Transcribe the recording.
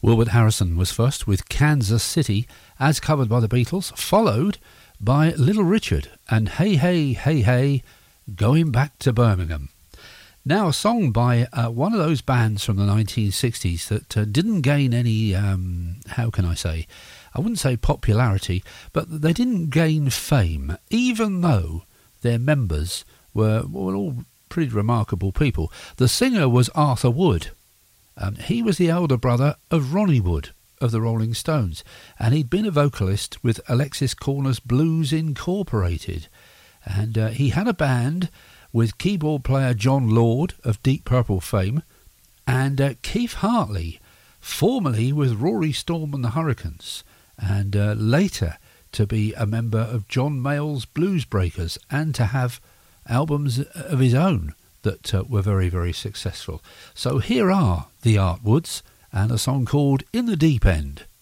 Wilbert Harrison was first with Kansas City, as covered by the Beatles, followed by Little Richard and Hey Hey Hey Hey, Going Back to Birmingham. Now, a song by one of those bands from the 1960s that didn't gain any, how can I say, I wouldn't say popularity, but they didn't gain fame, even though their members were all pretty remarkable people. The singer was Arthur Wood. He was the elder brother of Ronnie Wood of the Rolling Stones, and he'd been a vocalist with Alexis Korner's Blues Incorporated. And he had a band with keyboard player John Lord of Deep Purple fame, and Keith Hartley, formerly with Rory Storm and the Hurricanes, and later to be a member of John Mayall's Blues Breakers, and to have albums of his own that were very, very successful. So here are the Artwoods and a song called In the Deep End.